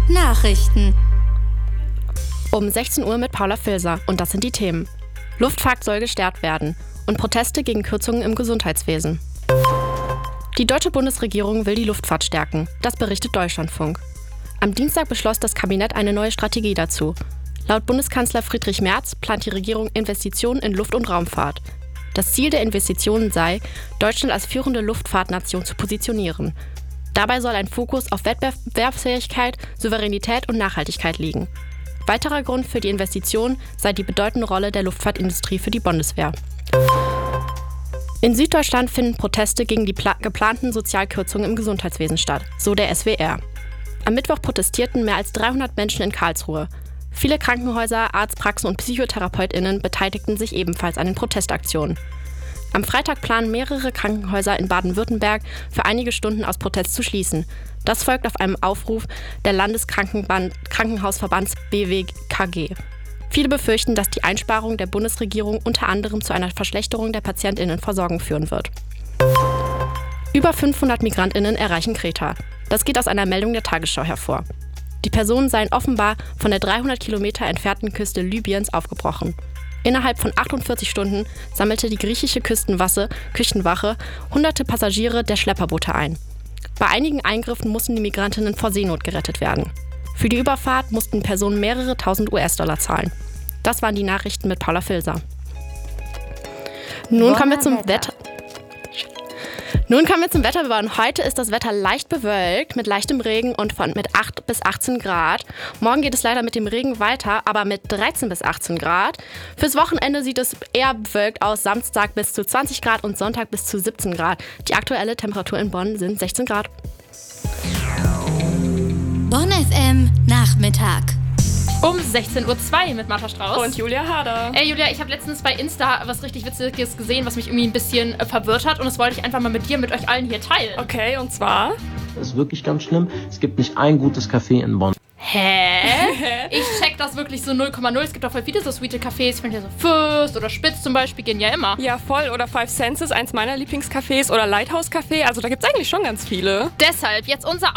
Nachrichten. Um 16 Uhr mit Paula Filser und das sind die Themen. Luftfahrt soll gestärkt werden und Proteste gegen Kürzungen im Gesundheitswesen. Die deutsche Bundesregierung will die Luftfahrt stärken, das berichtet Deutschlandfunk. Am Dienstag beschloss das Kabinett eine neue Strategie dazu. Laut Bundeskanzler Friedrich Merz plant die Regierung Investitionen in Luft- und Raumfahrt. Das Ziel der Investitionen sei, Deutschland als führende Luftfahrtnation zu positionieren. Dabei soll ein Fokus auf Wettbewerbsfähigkeit, Souveränität und Nachhaltigkeit liegen. Weiterer Grund für die Investition sei die bedeutende Rolle der Luftfahrtindustrie für die Bundeswehr. In Süddeutschland finden Proteste gegen die geplanten Sozialkürzungen im Gesundheitswesen statt, so der SWR. Am Mittwoch protestierten mehr als 300 Menschen in Karlsruhe. Viele Krankenhäuser, Arztpraxen und PsychotherapeutInnen beteiligten sich ebenfalls an den Protestaktionen. Am Freitag planen mehrere Krankenhäuser in Baden-Württemberg für einige Stunden aus Protest zu schließen. Das folgt auf einem Aufruf der Landeskrankenhausverbands BWKG. Viele befürchten, dass die Einsparung der Bundesregierung unter anderem zu einer Verschlechterung der PatientInnenversorgung führen wird. Über 500 MigrantInnen erreichen Kreta. Das geht aus einer Meldung der Tagesschau hervor. Die Personen seien offenbar von der 300 Kilometer entfernten Küste Libyens aufgebrochen. Innerhalb von 48 Stunden sammelte die griechische Küstenwache hunderte Passagiere der Schlepperboote ein. Bei einigen Eingriffen mussten die Migrantinnen vor Seenot gerettet werden. Für die Überfahrt mussten Personen mehrere tausend US-Dollar zahlen. Das waren die Nachrichten mit Paula Filser. Nun kommen wir zum Wetter. Heute ist das Wetter leicht bewölkt mit leichtem Regen und mit 8 bis 18 Grad. Morgen geht es leider mit dem Regen weiter, aber mit 13 bis 18 Grad. Fürs Wochenende sieht es eher bewölkt aus. Samstag bis zu 20 Grad und Sonntag bis zu 17 Grad. Die aktuelle Temperatur in Bonn sind 16 Grad. Bonn FM Nachmittag. Um 16.02 Uhr mit Martha Strauß. Und Julia Harder. Ey Julia, ich habe letztens bei Insta was richtig Witziges gesehen, was mich irgendwie ein bisschen verwirrt hat. Und das wollte ich einfach mal mit euch allen hier teilen. Okay, und zwar? Das ist wirklich ganz schlimm. Es gibt nicht ein gutes Café in Bonn. Hä? Ich check das wirklich so 0,0. Es gibt auch voll viele so sweete Cafés. Ich finde ja so Fürst oder Spitz zum Beispiel gehen ja immer. Ja, voll. Oder Five Senses, eins meiner Lieblingscafés. Oder Lighthouse Café. Also da gibt's eigentlich schon ganz viele. Deshalb jetzt unser